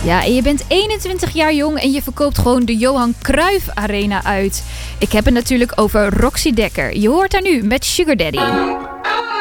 Ja, en je bent 21 jaar jong en je verkoopt gewoon de Johan Cruijff Arena uit. Ik heb het natuurlijk over Roxy Dekker. Je hoort haar nu met Sugar Daddy.